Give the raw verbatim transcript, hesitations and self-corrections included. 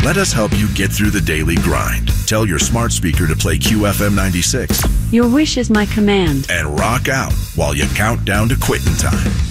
Let us help you get through the daily grind. Tell your smart speaker to play Q F M ninety-six. Your wish is my command. And rock out while you count down to quitting time.